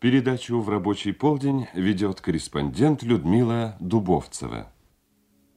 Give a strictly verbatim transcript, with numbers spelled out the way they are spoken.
Передачу в рабочий полдень ведет корреспондент Людмила Дубовцева.